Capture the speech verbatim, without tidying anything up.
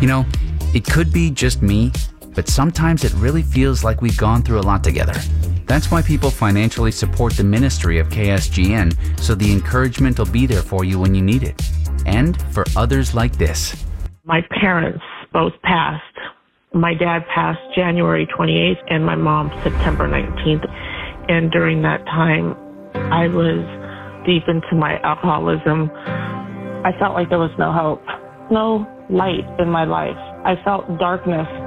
You know, it could be just me, but sometimes it really feels like we've gone through a lot together. That's why people financially support the ministry of K S G N, so the encouragement will be there for you when you need it. And for others like this. My parents both passed. My dad passed January twenty-eighth and my mom September nineteenth. And during that time, I was deep into my alcoholism. I felt like there was no hope, no light in my life. I felt darkness